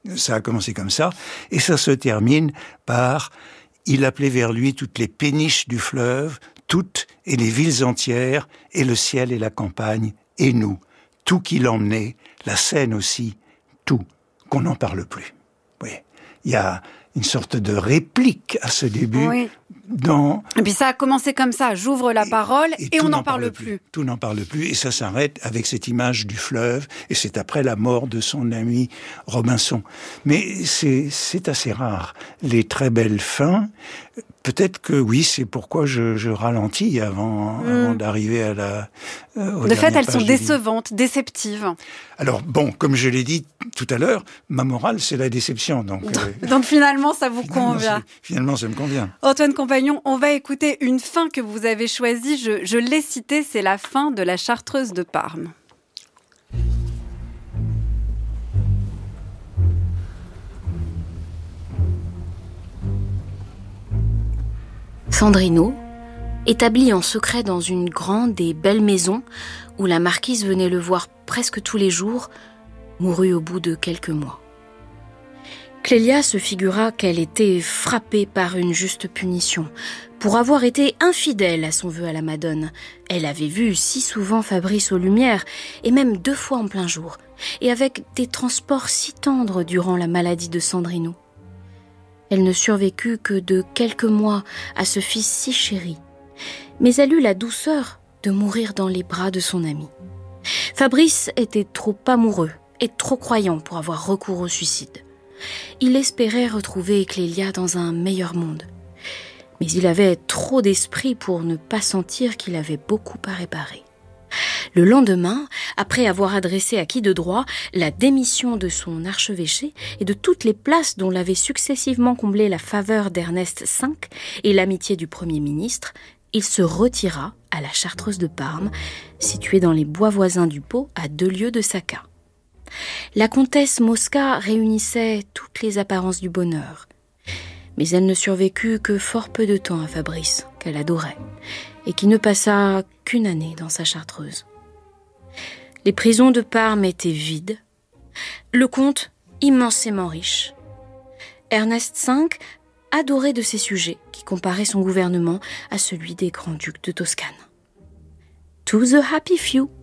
Ça a commencé comme ça, et ça se termine par « Il appelait vers lui toutes les péniches du fleuve, toutes et les villes entières, et le ciel et la campagne, et nous, tout qu'il emmenait, la Seine aussi, tout, qu'on n'en parle plus. » Oui, il y a une sorte de réplique à ce début. Oui. Et puis ça a commencé comme ça, j'ouvre la parole et on n'en parle plus. Tout n'en parle plus, et ça s'arrête avec cette image du fleuve, et c'est après la mort de son ami Robinson. Mais c'est assez rare, les très belles fins. Peut-être que oui, c'est pourquoi je ralentis avant d'arriver à la... De fait, elles sont décevantes, déceptives. Alors bon, comme je l'ai dit tout à l'heure, ma morale, c'est la déception. Donc finalement, ça vous convient. Finalement, ça me convient. Antoine Compagnon, on va écouter une fin que vous avez choisie. Je l'ai citée, c'est la fin de la Chartreuse de Parme. Sandrino, établi en secret dans une grande et belle maison où la marquise venait le voir presque tous les jours, mourut au bout de quelques mois. Clélia se figura qu'elle était frappée par une juste punition pour avoir été infidèle à son vœu à la Madone. Elle avait vu si souvent Fabrice aux Lumières, et même 2 fois en plein jour, et avec des transports si tendres durant la maladie de Sandrino. Elle ne survécut que de quelques mois à ce fils si chéri, mais elle eut la douceur de mourir dans les bras de son ami. Fabrice était trop amoureux et trop croyant pour avoir recours au suicide. Il espérait retrouver Clélia dans un meilleur monde, mais il avait trop d'esprit pour ne pas sentir qu'il avait beaucoup à réparer. Le lendemain, après avoir adressé à qui de droit la démission de son archevêché et de toutes les places dont l'avait successivement comblé la faveur d'Ernest V et l'amitié du Premier ministre, il se retira à la Chartreuse de Parme, située dans les bois voisins du Pau, à 2 lieues de Sacca. La comtesse Mosca réunissait toutes les apparences du bonheur, mais elle ne survécut que fort peu de temps à Fabrice, qu'elle adorait, et qui ne passa qu'une année dans sa Chartreuse. Les prisons de Parme étaient vides, le comte immensément riche. Ernest V adorait de ses sujets qui comparaient son gouvernement à celui des grands-ducs de Toscane. To the happy few,